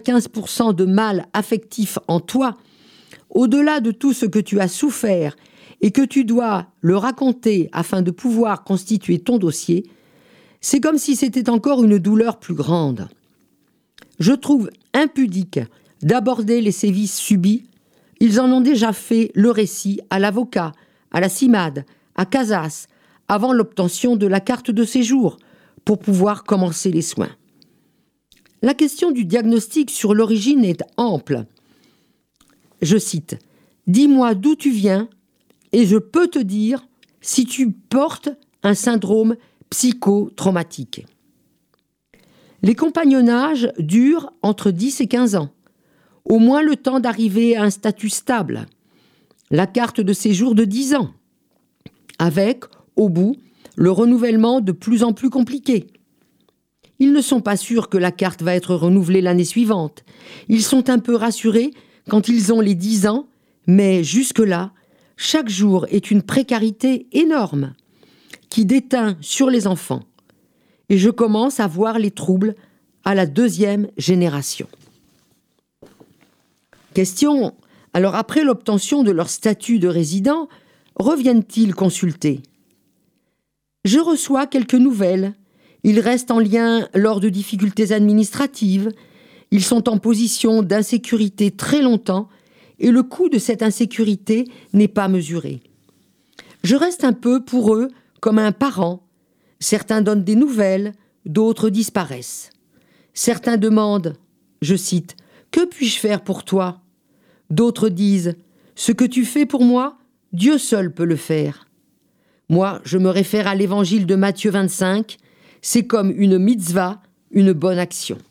95% de mal affectif en toi, au-delà de tout ce que tu as souffert et que tu dois le raconter afin de pouvoir constituer ton dossier, c'est comme si c'était encore une douleur plus grande. Je trouve impudique d'aborder les sévices subis. Ils en ont déjà fait le récit à l'avocat, à la CIMAD, à Casas, avant l'obtention de la carte de séjour, pour pouvoir commencer les soins. La question du diagnostic sur l'origine est ample. Je cite « Dis-moi d'où tu viens et je peux te dire si tu portes un syndrome psychotraumatique. » Les compagnonnages durent entre 10 et 15 ans, au moins le temps d'arriver à un statut stable. La carte de séjour de 10 ans, avec, au bout, le renouvellement de plus en plus compliqué. Ils ne sont pas sûrs que la carte va être renouvelée l'année suivante. Ils sont un peu rassurés quand ils ont les 10 ans, mais jusque-là, chaque jour est une précarité énorme qui déteint sur les enfants. Et je commence à voir les troubles à la 2e génération. Question, alors après l'obtention de leur statut de résident, reviennent-ils consulter ? Je reçois quelques nouvelles. Ils restent en lien lors de difficultés administratives. Ils sont en position d'insécurité très longtemps et le coût de cette insécurité n'est pas mesuré. Je reste un peu pour eux comme un parent. Certains donnent des nouvelles, d'autres disparaissent. Certains demandent, je cite, « Que puis-je faire pour toi ?» D'autres disent, « Ce que tu fais pour moi, Dieu seul peut le faire. » Moi, je me réfère à l'évangile de Matthieu 25, c'est comme une mitzvah, une bonne action.